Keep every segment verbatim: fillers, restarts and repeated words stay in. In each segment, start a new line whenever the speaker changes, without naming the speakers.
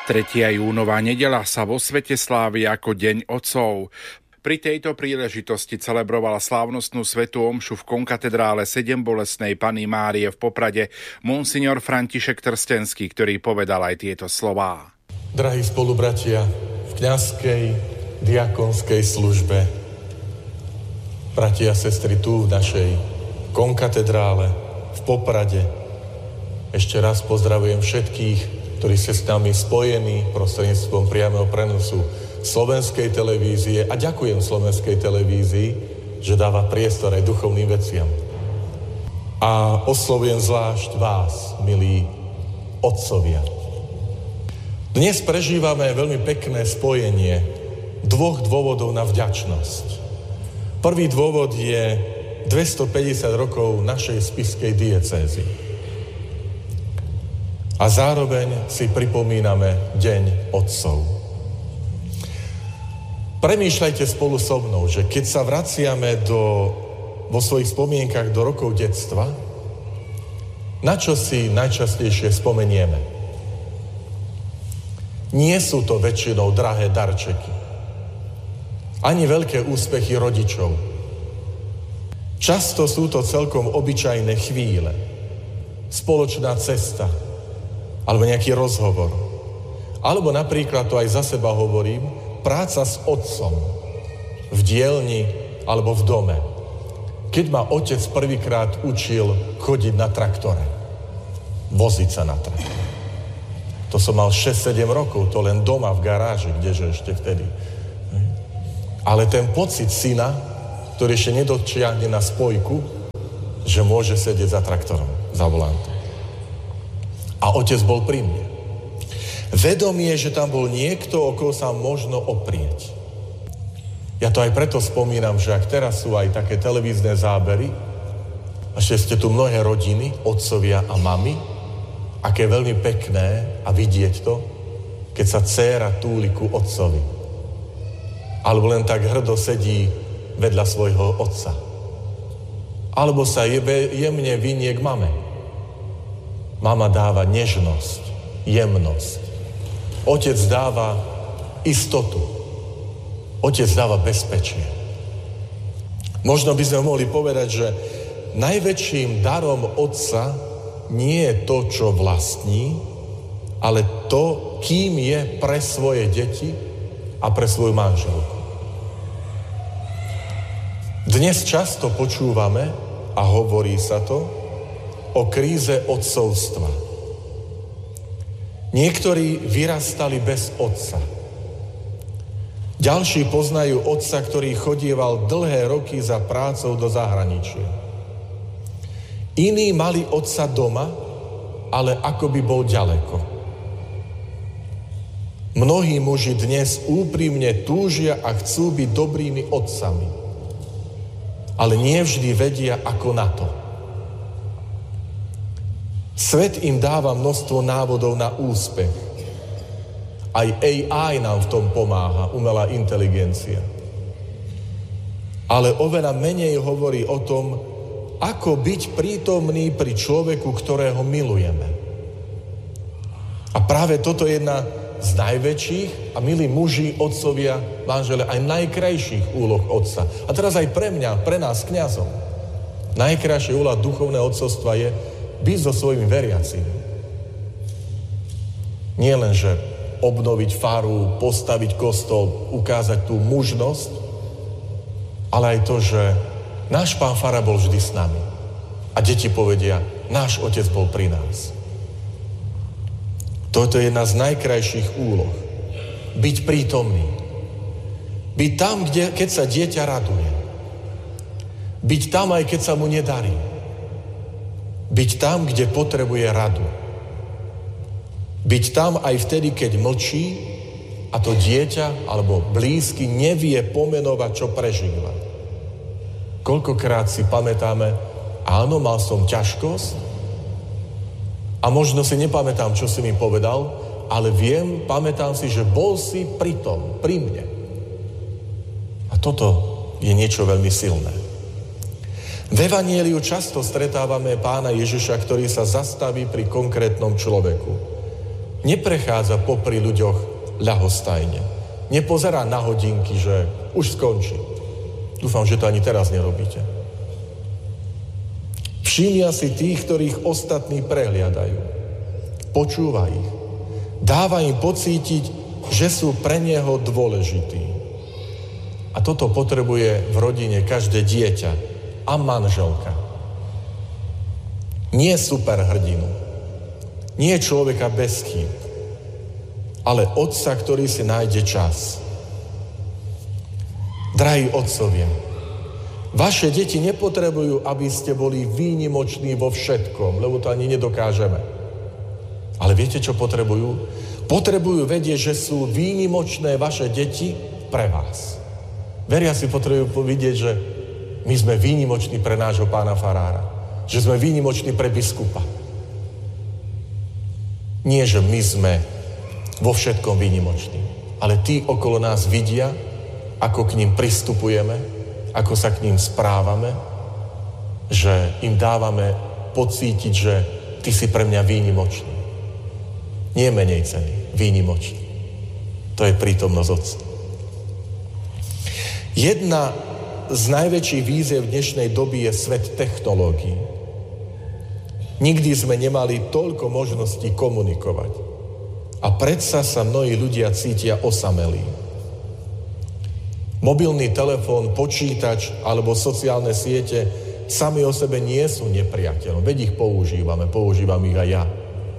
tretia júnová nedeľa sa vo svete slávi ako Deň otcov. Pri tejto príležitosti celebrovala slávnostnú svätú omšu v konkatedrále Sedembolestnej Panny Márie v Poprade monsignor František Trstenský, ktorý povedal aj tieto slová.
Drahí spolubratia v kňazskej, diakonskej službe, bratia a sestry tu v našej konkatedrále v Poprade, ešte raz pozdravujem všetkých, ktorí ste s nami spojení prostredníctvom priameho prenosu slovenskej televízie a ďakujem slovenskej televízii, že dáva priestor aj duchovným veciam. A oslovujem zvlášť vás, milí otcovia. Dnes prežívame veľmi pekné spojenie dvoch dôvodov na vďačnosť. Prvý dôvod je dvestopäťdesiat rokov našej spišskej diecézy. A zároveň si pripomíname Deň otcov. Premýšľajte spolu so mnou, že keď sa vraciame do, vo svojich spomienkach do rokov detstva, na čo si najčastejšie spomenieme? Nie sú to väčšinou drahé darčeky, ani veľké úspechy rodičov. Často sú to celkom obyčajné chvíle, spoločná cesta, alebo nejaký rozhovor. Alebo napríklad, to aj za seba hovorím, práca s otcom v dielni alebo v dome. Keď ma otec prvýkrát učil chodiť na traktore, voziť sa na traktore. To som mal šesť sedem rokov, to len doma v garáži, kdeže ešte vtedy. Ale ten pocit syna, ktorý ešte nedočiahne na spojku, že môže sedieť za traktorom, za volantom. A otec bol pri mne. Vedomie, že tam bol niekto, o koho sa možno oprieť. Ja to aj preto spomínam, že ak teraz sú aj také televízne zábery, a ešte ste tu mnohé rodiny, otcovia a mami, aké veľmi pekné a vidieť to, keď sa dcéra túli ku otcovi. Alebo len tak hrdo sedí vedľa svojho otca. Alebo sa jemne vinie k mame. Mama dáva nežnosť, jemnosť. Otec dáva istotu. Otec dáva bezpečie. Možno by sme mohli povedať, že najväčším darom otca nie je to, čo vlastní, ale to, kým je pre svoje deti a pre svoju manželku. Dnes často počúvame, a hovorí sa to, o kríze otcovstva. Niektorí vyrastali bez otca. Ďalší poznajú otca, ktorý chodieval dlhé roky za prácou do zahraničia. Iní mali otca doma, ale ako by bol ďaleko. Mnohí muži dnes úprimne túžia a chcú byť dobrými otcami, ale nie vždy vedia, ako na to. Svet im dáva množstvo návodov na úspech. Aj á í nám v tom pomáha, umelá inteligencia. Ale oveľa menej hovorí o tom, ako byť prítomný pri človeku, ktorého milujeme. A práve toto je jedna z najväčších, a milí muži, otcovia, manžele, aj najkrajších úloh otca. A teraz aj pre mňa, pre nás, kňazov. Najkrajšia úloha duchovného otcovstva je byť so svojimi veriacimi. Nie len, že obnoviť faru, postaviť kostol, ukázať tú mužnosť, ale aj to, že náš pán fara bol vždy s nami. A deti povedia, náš otec bol pri nás. Toto je jedna z najkrajších úloh. Byť prítomný. Byť tam, kde, keď sa dieťa raduje. Byť tam, aj keď sa mu nedarí. Byť tam, kde potrebuje radu. Byť tam aj vtedy, keď mlčí a to dieťa alebo blízky nevie pomenovať, čo prežíva. Koľkokrát si pamätáme, áno, mal som ťažkosť a možno si nepamätám, čo si mi povedal, ale viem, pamätám si, že bol si pri tom, pri mne. A toto je niečo veľmi silné. V Evanjeliu často stretávame pána Ježiša, ktorý sa zastaví pri konkrétnom človeku. Neprechádza popri ľuďoch ľahostajne. Nepozerá na hodinky, že už skončí. Dúfam, že to ani teraz nerobíte. Všimnia si tých, ktorých ostatní prehliadajú. Počúva ich. Dáva im pocítiť, že sú pre neho dôležití. A toto potrebuje v rodine každé dieťa a manželka. Nie superhrdinu. Nie človeka bez chýb. Ale otca, ktorý si nájde čas. Drahí otcovia, vaše deti nepotrebujú, aby ste boli výnimoční vo všetkom, lebo to ani nedokážeme. Ale viete, čo potrebujú? Potrebujú vedieť, že sú výnimočné vaše deti pre vás. Veria si potrebujú vidieť, že my sme výnimoční pre nášho pána farára. Že sme výnimoční pre biskupa. Nie, že my sme vo všetkom výnimoční, ale tí okolo nás vidia, ako k ním pristupujeme, ako sa k ním správame, že im dávame pocítiť, že ty si pre mňa výnimočný. Nie menej cený, výnimočný. To je prítomnosť Otca. Jedna z najväčších výziev dnešnej doby je svet technológií. Nikdy sme nemali toľko možností komunikovať. A predsa sa mnohí ľudia cítia osamelí. Mobilný telefón, počítač alebo sociálne siete sami o sebe nie sú nepriateľom. Veď ich používame, používam ich aj ja.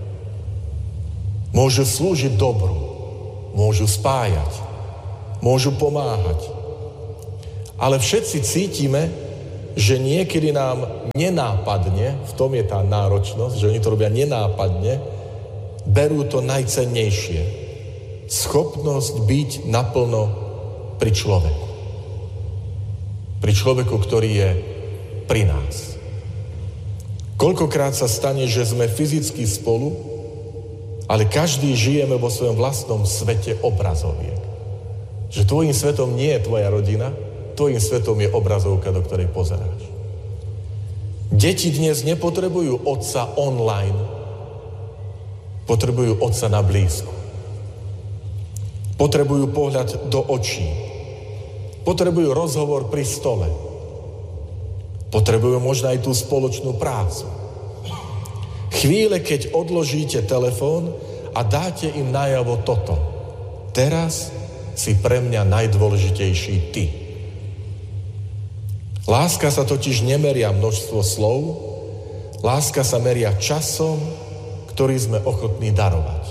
Môžu slúžiť dobru, môžu spájať, môžu pomáhať. Ale všetci cítime, že niekedy nám nenápadne, v tom je tá náročnosť, že oni to robia nenápadne, berú to najcennejšie. Schopnosť byť naplno pri človeku. Pri človeku, ktorý je pri nás. Koľkokrát sa stane, že sme fyzicky spolu, ale každý žijeme vo svojom vlastnom svete obrazoviek. Že tvojim svetom nie je tvoja rodina, tvojim svetom je obrazovka, do ktorej pozeráš. Deti dnes nepotrebujú otca online, potrebujú otca na blízku. Potrebujú pohľad do očí. Potrebujú rozhovor pri stole. Potrebujú možno aj tú spoločnú prácu. Chvíle, keď odložíte telefón a dáte im najavo toto. Teraz si pre mňa najdôležitejší ty. Láska sa totiž nemeria množstvo slov, láska sa meria časom, ktorý sme ochotní darovať.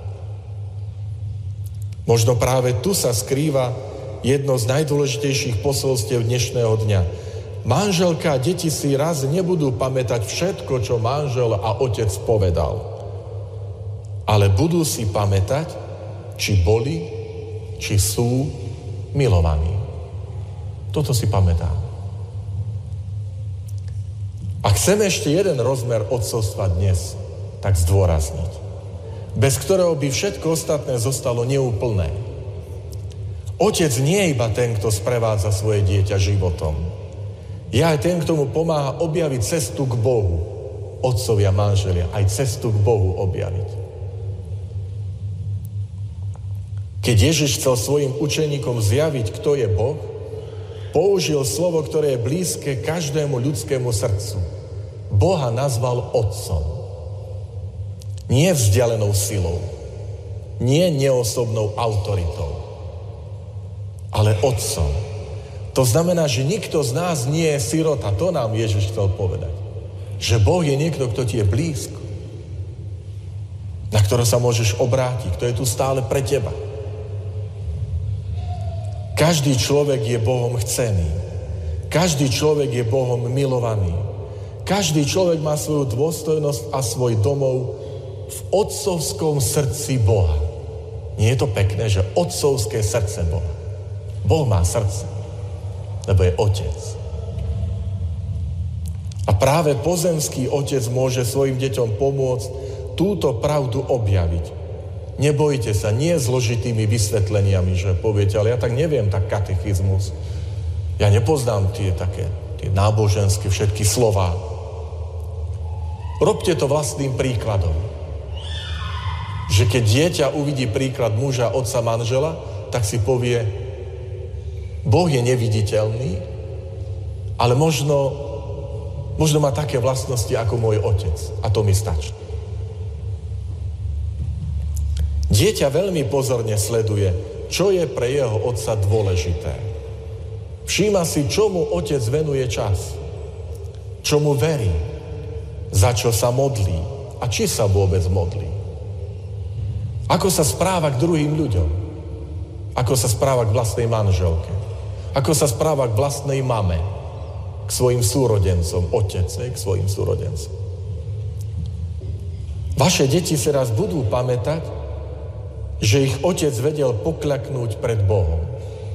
Možno práve tu sa skrýva jedno z najdôležitejších posolstiev dnešného dňa. Manželka a deti si raz nebudú pamätať všetko, čo manžel a otec povedal. Ale budú si pamätať, či boli, či sú milovaní. Toto si pamätám. A chceme ešte jeden rozmer otcovstva dnes tak zdôrazniť, bez ktorého by všetko ostatné zostalo neúplné. Otec nie je iba ten, kto sprevádza svoje dieťa životom. Je aj ten, kto mu pomáha objaviť cestu k Bohu. Otcovia, manželia, aj cestu k Bohu objaviť. Keď Ježiš chcel svojim učeníkom zjaviť, kto je Boh, použil slovo, ktoré je blízke každému ľudskému srdcu. Boha nazval Otcom. Nie vzdialenou silou, nie neosobnou autoritou, ale Otcom. To znamená, že nikto z nás nie je sirota. To nám Ježiš chcel povedať. Že Boh je niekto, kto ti je blízko. Na ktorého sa môžeš obrátiť. Kto je tu stále pre teba. Každý človek je Bohom chcený. Každý človek je Bohom milovaný. Každý človek má svoju dôstojnosť a svoj domov v otcovskom srdci Boha. Nie je to pekné, že otcovské srdce Boha. Boh má srdce, lebo je otec. A práve pozemský otec môže svojim deťom pomôcť túto pravdu objaviť. Nebojte sa, nie zložitými vysvetleniami, že poviete, ale ja tak neviem, tak katechizmus. Ja nepoznám tie také, tie náboženské všetky slová. Robte to vlastným príkladom. že keď dieťa uvidí príklad muža, otca, manžela, tak si povie, Boh je neviditeľný, ale možno, možno má také vlastnosti ako môj otec a to mi stačí. Dieťa veľmi pozorne sleduje, čo je pre jeho otca dôležité. Všíma si, čomu otec venuje čas, čomu verí, za čo sa modlí a či sa vôbec modlí. Ako sa správa k druhým ľuďom, ako sa správa k vlastnej manželke, ako sa správa k vlastnej mame, k svojim súrodencom, otec, k svojim súrodencom. Vaše deti si raz budú pamätať, že ich otec vedel pokľaknúť pred Bohom.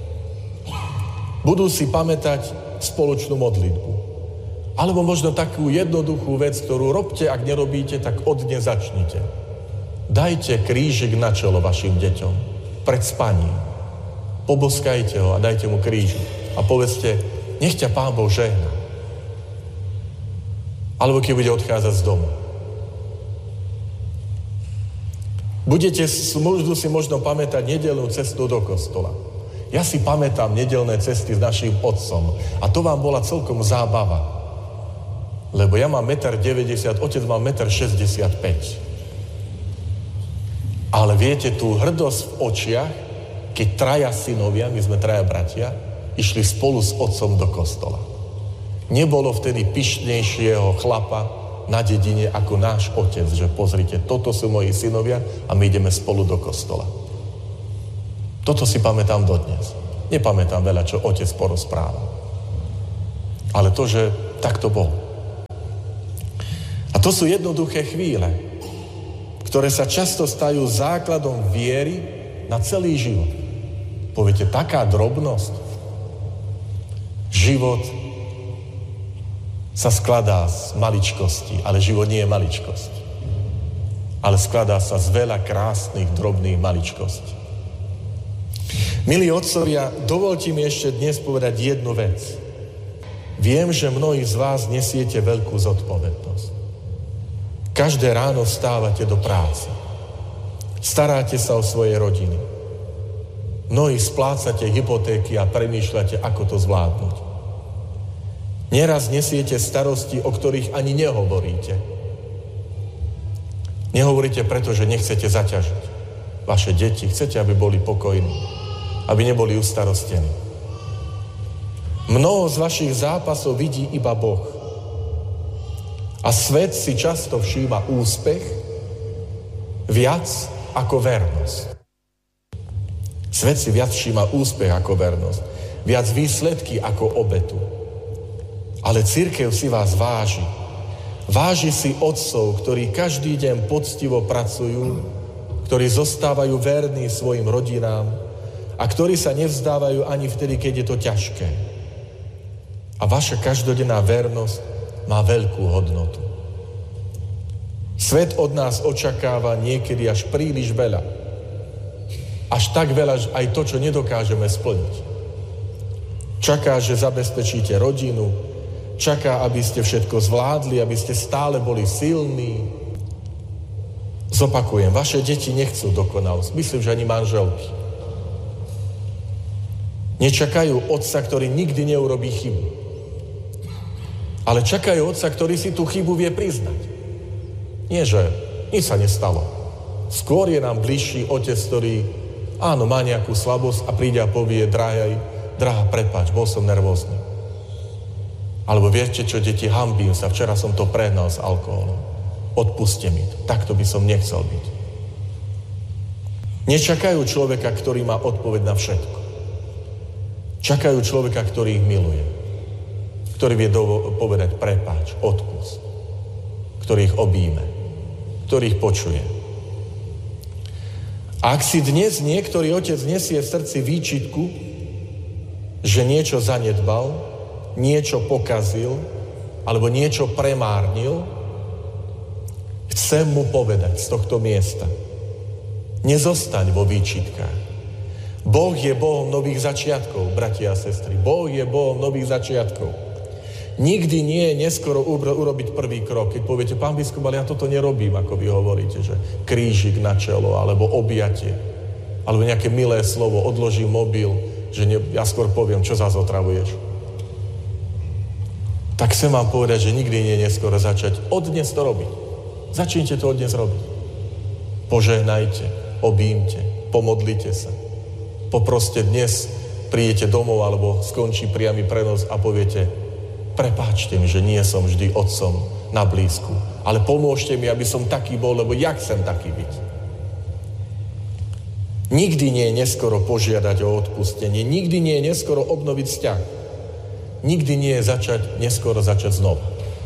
Budú si pamätať spoločnú modlitbu. Alebo možno takú jednoduchú vec, ktorú robte, ak nerobíte, tak od dnes začnite. Dajte krížik na čelo vašim deťom pred spaním. Poboskajte ho a dajte mu krížik. A povedzte, nech ťa Pán Boh žehná. Alebo keď bude odchádzať z domu. Budete budú si možno pamätať nedeľnú cestu do kostola. Ja si pamätám nedeľné cesty s našim otcom. A to vám bola celkom zábava. Lebo ja mám jeden deväťdesiat metra, otec má jeden šesťdesiatpäť metra. Ale viete, tú hrdosť v očiach, keď traja synovia, my sme traja bratia, išli spolu s otcom do kostola. Nebolo vtedy pyšnejšieho chlapa na dedine ako náš otec, že pozrite, toto sú moji synovia a my ideme spolu do kostola. Toto si pamätám dodnes. Nepamätám veľa, čo otec porozprával. Ale to, že tak to bolo. A to sú jednoduché chvíle, ktoré sa často stajú základom viery na celý život. Poviete, taká drobnosť. Život sa skladá z maličkosti, ale život nie je maličkosť. Ale skladá sa z veľa krásnych, drobných maličkostí. Milí otcovia, dovolte mi ešte dnes povedať jednu vec. Viem, že mnohí z vás nesiete veľkú zodpovednosť. Každé ráno vstávate do práce. Staráte sa o svoje rodiny. Mnohí splácate hypotéky a premýšľate, ako to zvládnuť. Neraz nesiete starosti, o ktorých ani nehovoríte. Nehovoríte preto, že nechcete zaťažiť vaše deti. Chcete, aby boli pokojní, aby neboli ustarostení. Mnoho z vašich zápasov vidí iba Boh. A svet si často všíma úspech viac ako vernosť. Svet si viac všíma úspech ako vernosť. Viac výsledky ako obetu. Ale cirkev si vás váži. Váži si otcov, ktorí každý deň poctivo pracujú, ktorí zostávajú verní svojim rodinám a ktorí sa nevzdávajú ani vtedy, keď je to ťažké. A vaša každodenná vernosť má veľkú hodnotu. Svet od nás očakáva niekedy až príliš veľa. Až tak veľa, že aj to, čo nedokážeme splniť. Čaká, že zabezpečíte rodinu, čaká, aby ste všetko zvládli, aby ste stále boli silní. Zopakujem, vaše deti nechcú dokonalosť. Myslím, že ani manželky. Nečakajú otca, ktorý nikdy neurobí chybu. Ale čakajú otca, ktorý si tú chybu vie priznať. Nie, že nič sa nestalo. Skôr je nám bližší otec, ktorý, áno, má nejakú slabosť a príde a povie, drahá, drahá, prepáč, bol som nervózny. Alebo viete čo, deti, hanbím sa, včera som to prehnal s alkoholom. Odpuste mi to, takto by som nechcel byť. Nečakajú človeka, ktorý má odpoveď na všetko. Čakajú človeka, ktorý ich miluje. Ktorý vie dovo- povedať prepáč, odpust. Ktorý ich obíme. Ktorý ich počuje. A ak si dnes niektorý otec nesie v srdci výčitku, že niečo zanedbal, niečo pokazil, alebo niečo premárnil, chcem mu povedať z tohto miesta. Nezostaň vo výčitkách. Boh je Bohom nových začiatkov, bratia a sestry. Boh je Bohom nových začiatkov. Nikdy nie je neskoro urobiť prvý krok. Keď poviete, pán biskup, ale ja toto nerobím, ako vy hovoríte, že krížik na čelo, alebo objatie, alebo nejaké milé slovo, odložím mobil, že ne, ja skôr poviem, čo zás otravuješ. Tak chcem vám povedať, že nikdy nie je neskoro začať od dnes to robiť. Začnite to od dnes robiť. Požehnajte, objímte, pomodlite sa. Poproste dnes prídete domov alebo skončí priamy prenos a poviete, prepáčte mi, že nie som vždy otcom na blízku, ale pomôžte mi, aby som taký bol, lebo ja chcem taký byť. Nikdy nie je neskoro požiadať o odpustenie, nikdy nie je neskoro obnoviť vzťah, nikdy nie je začať, neskoro začať znova.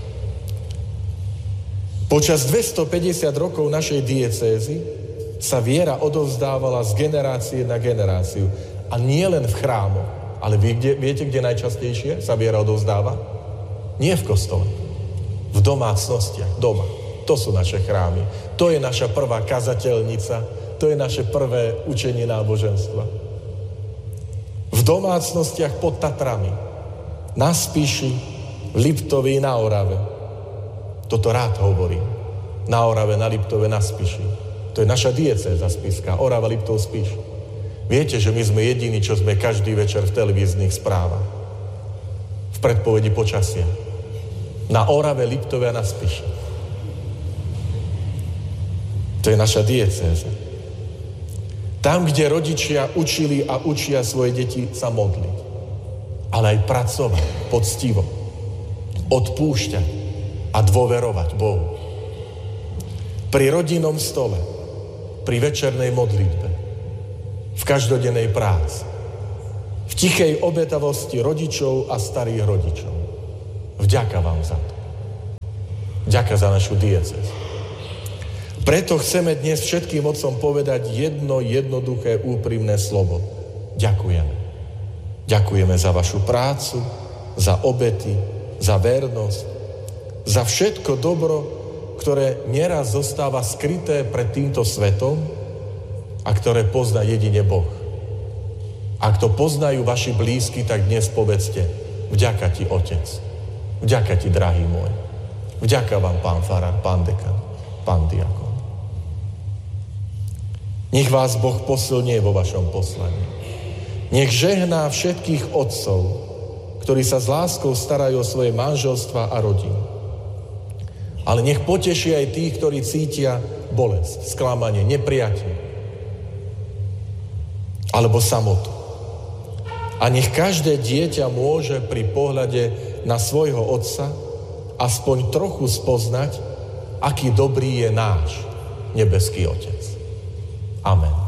Počas dvestopäťdesiat rokov našej diecézy sa viera odovzdávala z generácie na generáciu. A nie len v chrámoch, ale vy, kde, viete, kde najčastejšie sa viera odovzdáva? Nie v kostole. V domácnostiach, doma. To sú naše chrámy. To je naša prvá kazateľnica, to je naše prvé učenie náboženstva. V domácnostiach pod Tatrami, na Spiši, v Liptove na Orave. Toto rád hovorím. Na Orave, na Liptove, na Spiši. To je naša diecéza spiská. Orava, Liptov, Spiš. Viete, že my sme jediní, čo sme každý večer v televíznych správach. V predpovedi počasia. Na Orave, Liptove a na Spiši. To je naša diecéza. Tam, kde rodičia učili a učia svoje deti sa modliť. Ale aj pracovať poctivo. Odpúšťať a dôverovať Bohu. Pri rodinnom stole, pri večernej modlitbe, v každodennej práci, v tichej obetavosti rodičov a starých rodičov. Vďaka vám za to. Vďaka za našu diecézu. Preto chceme dnes všetkým otcom povedať jedno jednoduché, úprimné slovo. Ďakujeme. Ďakujeme za vašu prácu, za obety, za vernosť, za všetko dobro, ktoré nieraz zostáva skryté pred týmto svetom, a ktoré pozná jedine Boh. Ak to poznajú vaši blízky, tak dnes povedzte, vďaka ti, Otec, vďaka ti, drahý môj, vďaka vám, pán farár, pán dekan, pán diakon. Nech vás Boh posilnie vo vašom poslaní. Nech žehná všetkých otcov, ktorí sa s láskou starajú o svoje manželstva a rodiny. Ale nech poteší aj tých, ktorí cítia bolesť, sklamanie, nepriateľ alebo samotu. A nech každé dieťa môže pri pohľade na svojho otca aspoň trochu spoznať, aký dobrý je náš nebeský Otec. Amen.